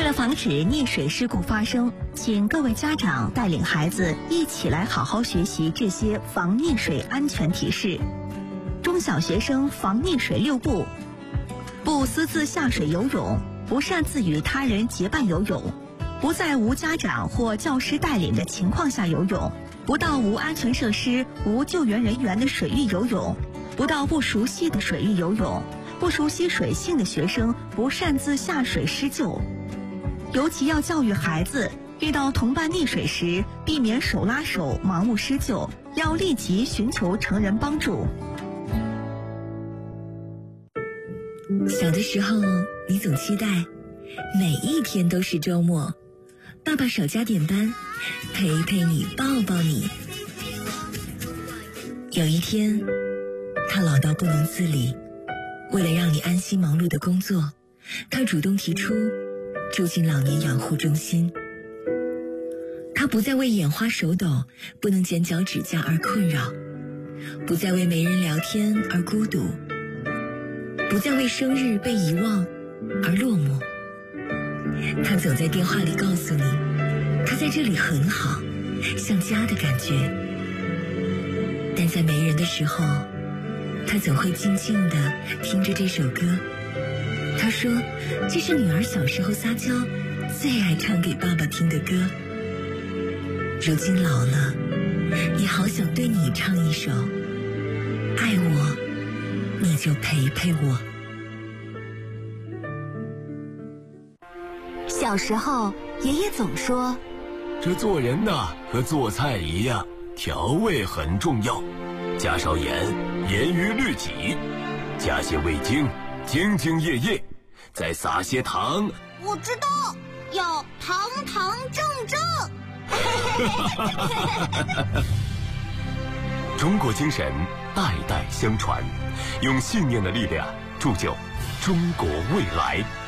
为了防止溺水事故发生，请各位家长带领孩子一起来好好学习这些防溺水安全提示。中小学生防溺水6不：不私自下水游泳，不擅自与他人结伴游泳，不在无家长或教师带领的情况下游泳，不到无安全设施、无救援人员的水域游泳，不到不熟悉的水域游泳，不熟悉水性的学生不擅自下水施救。尤其要教育孩子，遇到同伴溺水时，避免手拉手盲目施救，要立即寻求成人帮助。 小的时候，你总期待每一天都是周末，爸爸少加点班，陪陪你，抱抱你。有一天，他老到不能自理，为了让你安心忙碌的工作，他主动提出住进老年养护中心。他不再为眼花手抖、不能剪脚指甲而困扰，不再为没人聊天而孤独，不再为生日被遗忘而落寞。他总在电话里告诉你，他在这里很好，像家的感觉。但在没人的时候，他总会静静地听着这首歌。他说，这是女儿小时候撒娇最爱唱给爸爸听的歌。如今老了，也好想对你唱一首，爱我，你就陪陪我。 小时候，爷爷总说， 这做人呐，和做菜一样，调味很重要，加少盐，严于律己；加些味精，兢兢业业；再撒些糖。 我知道，要堂堂正正。 中国精神代代相传，用信念的力量铸就中国未来。